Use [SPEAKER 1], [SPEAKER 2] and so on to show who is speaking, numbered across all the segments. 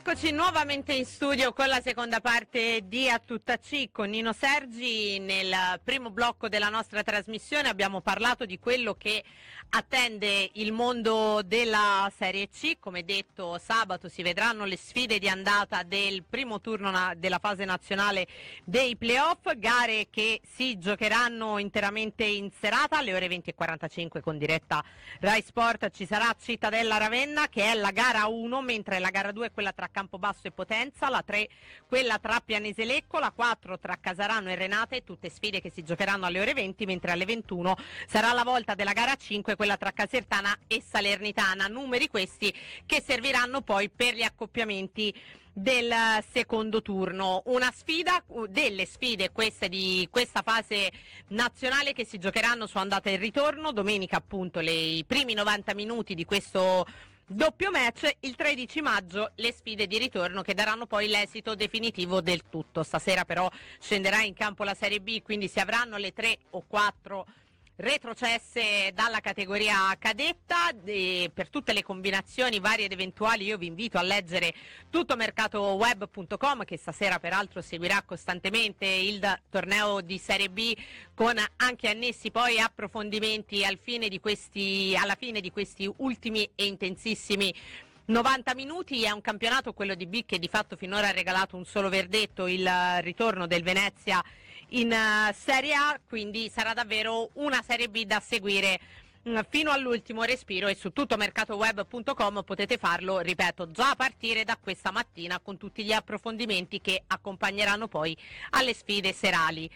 [SPEAKER 1] Eccoci nuovamente in studio con la seconda parte di A Tutta C con Nino Sergi. Nel primo blocco della nostra trasmissione abbiamo parlato di quello che attende il mondo della Serie C. Come detto, sabato si vedranno le sfide di andata del primo turno della fase nazionale dei playoff, gare che si giocheranno interamente in serata alle ore 20:45 con diretta Rai Sport. Ci sarà Cittadella Ravenna, che è la gara 1, mentre la gara 2 è quella tra Campobasso e Potenza, la 3 quella tra Pianese Lecco, la 4 tra Casarano e Renate, tutte sfide che si giocheranno alle ore 20, mentre alle 21 sarà la volta della gara 5, quella tra Casertana e Salernitana, numeri questi che serviranno poi per gli accoppiamenti del secondo turno. Una sfida, delle sfide queste di questa fase nazionale, che si giocheranno su andata e ritorno, domenica appunto i primi 90 minuti di questo doppio match, il 13 maggio le sfide di ritorno che daranno poi l'esito definitivo del tutto. Stasera però scenderà in campo la Serie B, quindi si avranno le 3 o 4 retrocesse dalla categoria cadetta. Per tutte le combinazioni varie ed eventuali io vi invito a leggere tuttomercatoweb.com, che stasera peraltro seguirà costantemente il torneo di Serie B con anche annessi poi approfondimenti alla fine di questi ultimi e intensissimi 90 minuti. È un campionato, quello di B, che di fatto finora ha regalato un solo verdetto, il ritorno del Venezia in Serie A, quindi sarà davvero una Serie B da seguire fino all'ultimo respiro, e su tuttomercatoweb.com potete farlo, ripeto, già a partire da questa mattina, con tutti gli approfondimenti che accompagneranno poi alle sfide serali.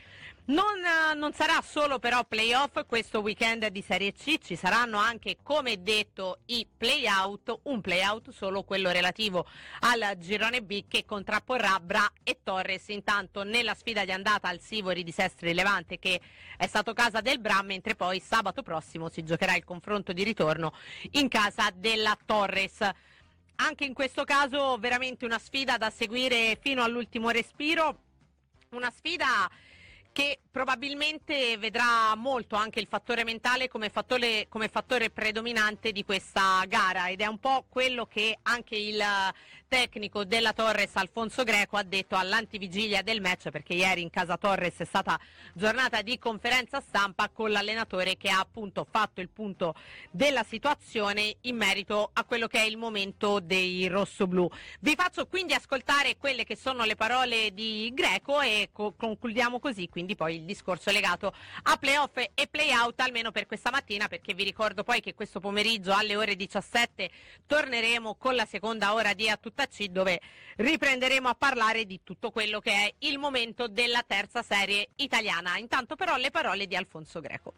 [SPEAKER 1] Non sarà solo però playoff questo weekend di Serie C, ci saranno anche, come detto, i play-out, un play-out solo, quello relativo al girone B, che contrapporrà Bra e Torres. Intanto nella sfida di andata al Sivori di Sestri Levante, che è stato casa del Bra, mentre poi sabato prossimo si giocherà il confronto di ritorno in casa della Torres. Anche in questo caso veramente una sfida da seguire fino all'ultimo respiro, una sfida che probabilmente vedrà molto anche il fattore mentale come fattore predominante di questa gara, ed è un po' quello che anche il tecnico della Torres, Alfonso Greco, ha detto all'antivigilia del match, perché ieri in casa Torres è stata giornata di conferenza stampa con l'allenatore, che ha appunto fatto il punto della situazione in merito a quello che è il momento dei rossoblù. Vi faccio quindi ascoltare quelle che sono le parole di Greco e concludiamo così quindi poi il discorso legato a playoff e playout, almeno per questa mattina, perché vi ricordo poi che questo pomeriggio alle ore 17 torneremo con la seconda ora di A Tutta C, dove riprenderemo a parlare di tutto quello che è il momento della terza serie italiana. Intanto però le parole di Alfonso Greco.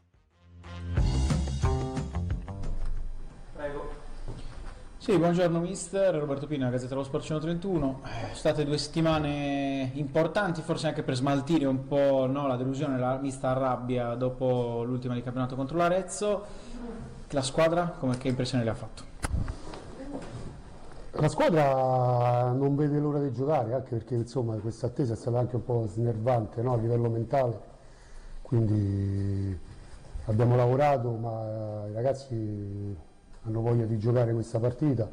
[SPEAKER 2] Prego. Sì, buongiorno mister, Roberto Pina, Gazzetta dello Sport 131. Sono state 2 settimane importanti, forse anche per smaltire un po', no, la delusione, la mista rabbia dopo l'ultima di campionato contro l'Arezzo. La squadra, che impressione le ha fatto?
[SPEAKER 3] La squadra non vede l'ora di giocare, anche perché insomma questa attesa è stata anche un po' snervante, no, a livello mentale, quindi abbiamo lavorato, ma i ragazzi hanno voglia di giocare questa partita,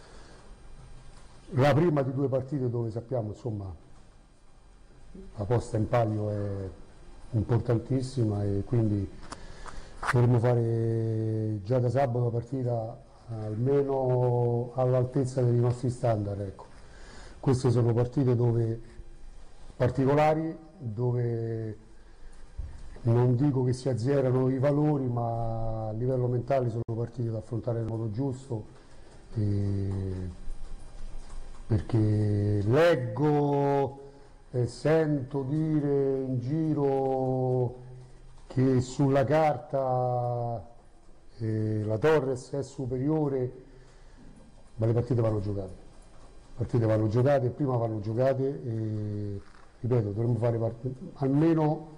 [SPEAKER 3] la prima di 2 partite dove sappiamo insomma la posta in palio è importantissima, e quindi dovremmo fare già da sabato una partita almeno all'altezza dei nostri standard, ecco. Queste sono partite particolari, dove non dico che si azzerano i valori, ma a livello mentale sono partite da affrontare nel modo giusto, perché leggo e sento dire in giro che sulla carta la Torres è superiore, ma le partite vanno giocate, prima vanno giocate, e ripeto, dovremmo fare almeno